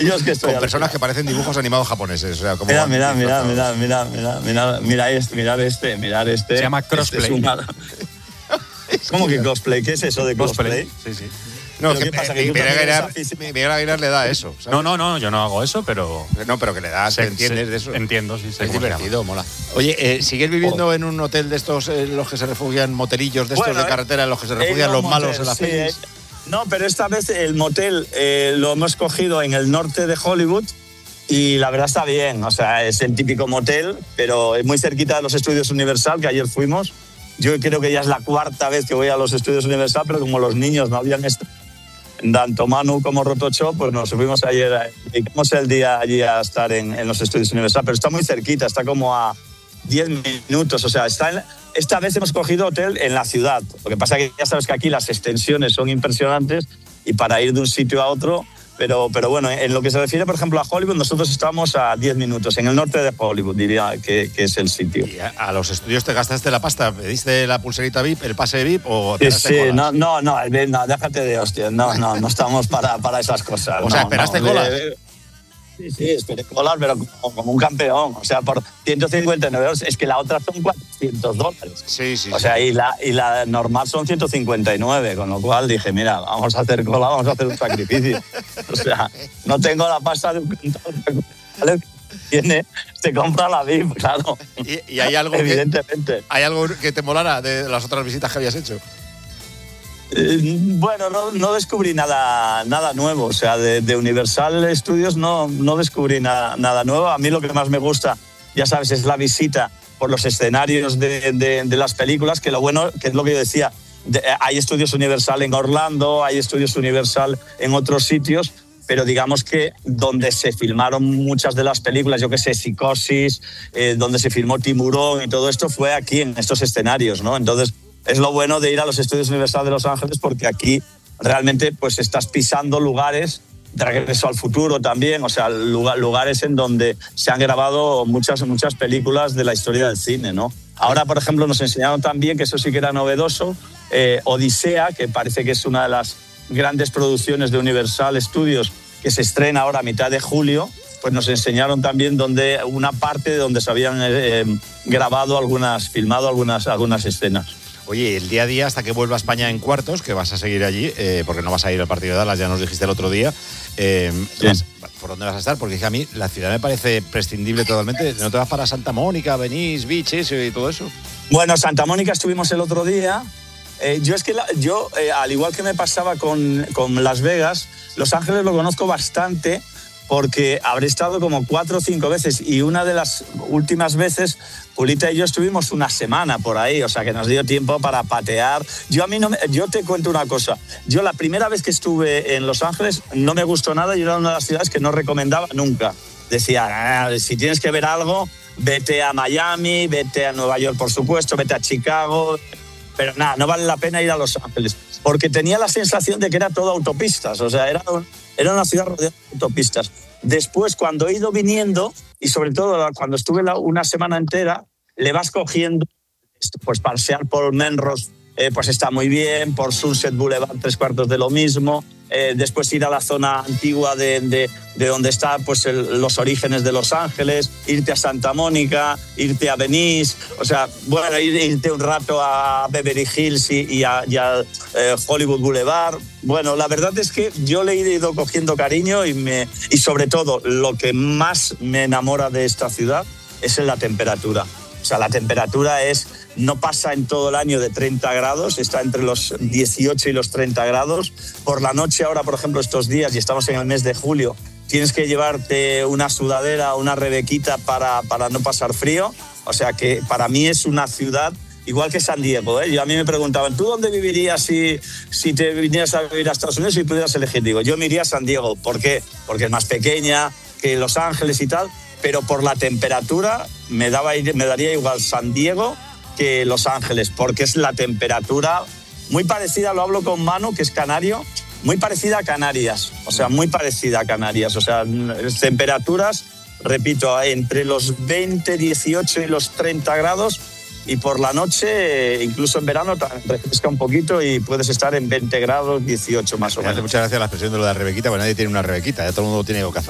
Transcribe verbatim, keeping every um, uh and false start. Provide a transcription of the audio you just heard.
Y yo es que estoy con personas que parecen dibujos animados japoneses. O sea, como mira, mira, mira, mira, mira, mira, mira, mira este, mirar este, mirar este. Se llama crossplay. Este es una... ¿Cómo que cosplay? ¿Qué es eso de cosplay? Sí, sí. No, que, ¿qué pasa? que ¿Que Miguel Aguilar, Miguel Aguilar le da eso, ¿sabes? No, no, no, yo no hago eso, pero... No, pero que le da, sé, ¿entiendes sé, de eso? Entiendo, sí, sé es cómo se divertido, llama. mola. Oye, eh, ¿sigues viviendo oh. en un hotel de estos, eh, los que se refugian, motelillos de estos bueno, de carretera, en los que se refugian los motel, malos en las sí, pelis? Eh, no, pero esta vez el motel eh, lo hemos cogido en el norte de Hollywood y la verdad está bien. O sea, es el típico motel, pero es muy cerquita de los estudios Universal, que ayer fuimos. Yo creo que ya es la cuarta vez que voy a los estudios Universal, pero como los niños no habían estado, tanto Manu como Rotocho, pues nos fuimos ayer, dedicamos el día allí a estar en, en los estudios Universal, pero está muy cerquita, está como a diez minutos, o sea, está en, esta vez hemos cogido hotel en la ciudad. Lo que pasa es que ya sabes que aquí las extensiones son impresionantes y para ir de un sitio a otro, pero, pero bueno, en lo que se refiere, por ejemplo, a Hollywood, nosotros estamos a diez minutos, en el norte de Hollywood, diría que, que es el sitio. ¿Y a, a los estudios te gastaste la pasta? ¿Pediste la pulserita V I P, el pase V I P o te Sí, sí, no, no, no, no, déjate de hostias, no, no, no estamos para, para esas cosas. O no, sea, ¿esperaste no, colas? De, Sí, sí, esperé colas, pero como, como un campeón. O sea, por ciento cincuenta y nueve euros. Es que la otra son cuatrocientos dólares. Sí, sí. O sea, sí. Y, la, y la normal son ciento cincuenta y nueve, con lo cual dije, mira, vamos a hacer cola, vamos a hacer un sacrificio. O sea, no tengo la pasta de un contador. Tiene, se compra la V I P, claro. ¿Y, y hay algo Evidentemente. Que, ¿hay algo que te molara de las otras visitas que habías hecho? Eh, bueno, no, no descubrí nada, nada nuevo. O sea, de, de Universal Studios no, no descubrí nada, nada nuevo. A mí lo que más me gusta, ya sabes, es la visita por los escenarios de, de, de las películas, que lo bueno, que es lo que yo decía, de, hay estudios Universal en Orlando, hay estudios Universal en otros sitios, pero digamos que donde se filmaron muchas de las películas, yo que sé, Psicosis, eh, donde se filmó Tiburón y todo esto, fue aquí en estos escenarios, ¿no? Entonces, es lo bueno de ir a los estudios Universal de Los Ángeles, porque aquí realmente pues estás pisando lugares de Regreso al Futuro también, o sea, lugares en donde se han grabado muchas, muchas películas de la historia del cine, ¿no? Ahora, por ejemplo, nos enseñaron también, que eso sí que era novedoso, eh, Odisea, que parece que es una de las grandes producciones de Universal Studios, que se estrena ahora a mitad de julio. Pues nos enseñaron también donde, una parte de donde se habían eh, grabado algunas, filmado algunas, algunas escenas. Oye, el día a día hasta que vuelva a España en cuartos, que vas a seguir allí, eh, porque no vas a ir al partido de Dallas, ya nos dijiste el otro día. Eh, sí. vas, ¿Por dónde vas a estar? Porque a mí la ciudad me parece prescindible totalmente. ¿No te vas para Santa Mónica, Venice Beach y todo eso? Bueno, Santa Mónica estuvimos el otro día. Eh, yo es que, la, yo eh, al igual que me pasaba con, con Las Vegas, Los Ángeles lo conozco bastante, porque habré estado como cuatro o cinco veces, y una de las últimas veces Julita y yo estuvimos una semana por ahí, o sea que nos dio tiempo para patear. Yo a mí no me, yo te cuento una cosa, yo la primera vez que estuve en Los Ángeles no me gustó nada y era una de las ciudades que no recomendaba nunca. Decía, ah, si tienes que ver algo, vete a Miami, vete a Nueva York, por supuesto, vete a Chicago, pero nada, no vale la pena ir a Los Ángeles, porque tenía la sensación de que era todo autopistas, o sea, era un, Era una ciudad rodeada de autopistas. Después, cuando he ido viniendo, y sobre todo cuando estuve la, una semana entera, le vas cogiendo, pues pasear por Melrose, eh, pues está muy bien, por Sunset Boulevard, tres cuartos de lo mismo. Eh, después ir a la zona antigua de, de, de donde están pues el, los orígenes de Los Ángeles, irte a Santa Mónica, irte a Venice, o sea, bueno, ir, irte un rato a Beverly Hills y, y a, y a eh, Hollywood Boulevard. Bueno, la verdad es que yo le he ido cogiendo cariño y, me, y sobre todo lo que más me enamora de esta ciudad es en la temperatura. O sea, la temperatura es, no pasa en todo el año de treinta grados, está entre los dieciocho y los treinta grados. Por la noche ahora, por ejemplo, estos días, y estamos en el mes de julio, tienes que llevarte una sudadera, una rebequita para, para no pasar frío. O sea que para mí es una ciudad igual que San Diego, ¿eh? Yo, a mí me preguntaban, ¿tú dónde vivirías si, si te vinieras a vivir a Estados Unidos y pudieras elegir? Digo, yo me iría a San Diego. ¿Por qué? Porque es más pequeña que Los Ángeles y tal, pero por la temperatura me, daba, me daría igual San Diego que Los Ángeles, porque es la temperatura muy parecida, lo hablo con Manu, que es canario, muy parecida a Canarias, o sea, muy parecida a Canarias, o sea, temperaturas, repito, entre los veinte, dieciocho y los treinta grados, y por la noche, incluso en verano, refresca un poquito y puedes estar en veinte grados, dieciocho más o menos. Muchas gracias a la expresión de lo de la rebequita, porque nadie tiene una rebequita, ya todo el mundo tiene bocaza.